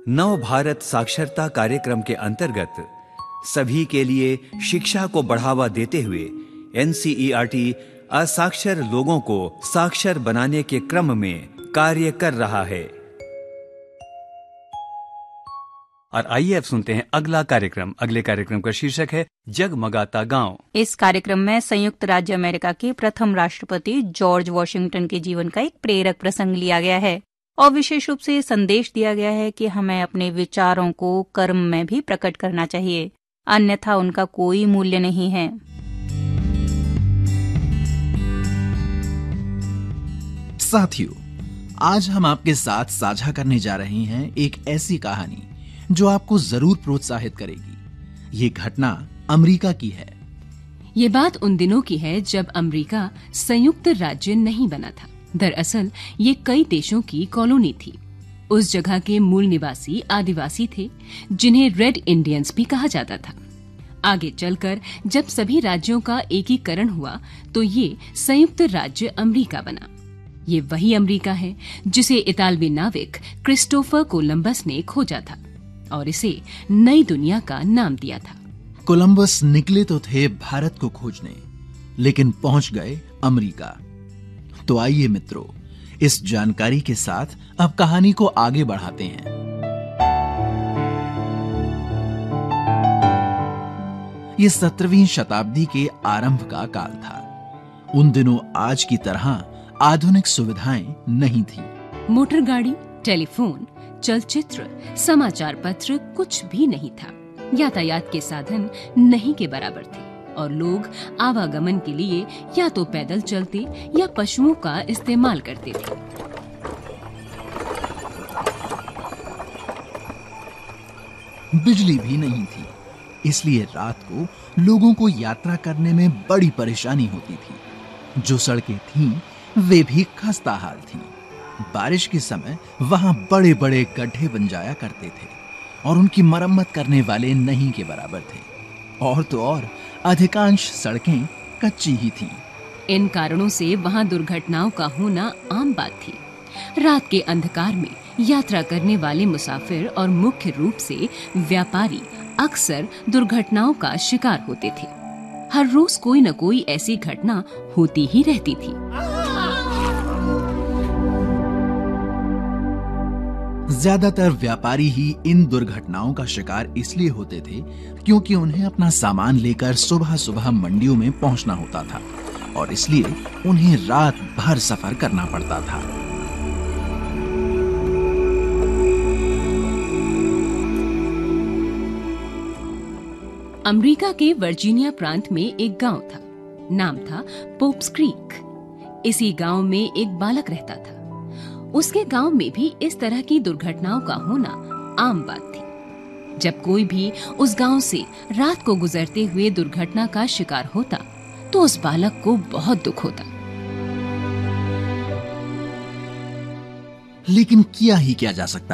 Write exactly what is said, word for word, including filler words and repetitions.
नव भारत साक्षरता कार्यक्रम के अंतर्गत सभी के लिए शिक्षा को बढ़ावा देते हुए N C E R T असाक्षर लोगों को साक्षर बनाने के क्रम में कार्य कर रहा है। और आइए अब सुनते हैं अगला कार्यक्रम। अगले कार्यक्रम का शीर्षक है जगमगाता गांव। इस कार्यक्रम में संयुक्त राज्य अमेरिका के प्रथम राष्ट्रपति जॉर्ज वॉशिंगटन के जीवन का एक प्रेरक प्रसंग लिया गया है और विशेष रूप से संदेश दिया गया है कि हमें अपने विचारों को कर्म में भी प्रकट करना चाहिए, अन्यथा उनका कोई मूल्य नहीं है। साथियों, आज हम आपके साथ साझा करने जा रहे हैं एक ऐसी कहानी जो आपको जरूर प्रोत्साहित करेगी। ये घटना अमेरिका की है। ये बात उन दिनों की है जब अमेरिका संयुक्त राज्य नहीं बना था। दरअसल ये कई देशों की कॉलोनी थी। उस जगह के मूल निवासी आदिवासी थे, जिन्हें रेड इंडियंस भी कहा जाता था। आगे चलकर जब सभी राज्यों का एकीकरण हुआ तो ये संयुक्त राज्य अमेरिका बना। ये वही अमेरिका है जिसे इतालवी नाविक क्रिस्टोफर कोलंबस ने खोजा था और इसे नई दुनिया का नाम दिया था। कोलंबस निकले तो थे भारत को खोजने, लेकिन पहुंच गए अमेरिका। तो आइए मित्रों, इस जानकारी के साथ अब कहानी को आगे बढ़ाते हैं। ये सत्रहवीं शताब्दी के आरंभ का काल था। उन दिनों आज की तरह आधुनिक सुविधाएं नहीं थी। मोटर गाड़ी, टेलीफोन, चलचित्र, समाचार पत्र कुछ भी नहीं था। यातायात के साधन नहीं के बराबर थे और लोग आवागमन के लिए या तो पैदल चलते या पशुओं का इस्तेमाल करते थे। बिजली भी नहीं थी, इसलिए रात को लोगों को यात्रा करने में बड़ी परेशानी होती थी। जो सड़कें थीं, वे भी खस्ताहाल थीं। बारिश के समय वहां बड़े बड़े गड्ढे बन जाया करते थे और उनकी मरम्मत करने वाले नहीं के बराबर थे। और तो और अधिकांश सड़कें कच्ची ही थीं। इन कारणों से वहां दुर्घटनाओं का होना आम बात थी। रात के अंधकार में यात्रा करने वाले मुसाफिर और मुख्य रूप से व्यापारी अक्सर दुर्घटनाओं का शिकार होते थे। हर रोज कोई न कोई ऐसी घटना होती ही रहती थी। ज्यादातर व्यापारी ही इन दुर्घटनाओं का शिकार इसलिए होते थे क्योंकि उन्हें अपना सामान लेकर सुबह सुबह मंडियों में पहुंचना होता था और इसलिए उन्हें रात भर सफर करना पड़ता था। अमेरिका के वर्जीनिया प्रांत में एक गांव था। नाम था पोप्स क्रीक। इसी गांव में एक बालक रहता था। उसके गांव में भी इस तरह की दुर्घटनाओं का होना आम बात थी। जब कोई भी उस गांव से रात को गुजरते हुए दुर्घटना का शिकार होता तो उस बालक को बहुत दुख होता। लेकिन किया ही क्या जा सकता